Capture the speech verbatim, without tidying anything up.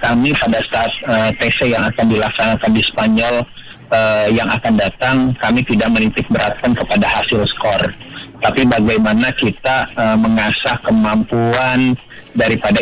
kami pada saat uh, T C yang akan dilaksanakan di Spanyol uh, yang akan datang, kami tidak menitik beratkan kepada hasil skor, tapi bagaimana kita uh, mengasah kemampuan daripada